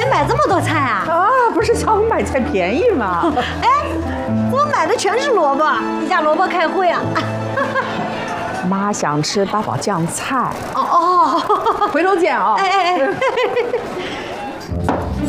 买这么多菜啊？ 啊，不是叫我们买菜便宜吗？ 哎，我买的全是萝卜，你家萝卜开会啊？ 妈想吃八宝酱菜。 哦， 回头见啊！ 哎。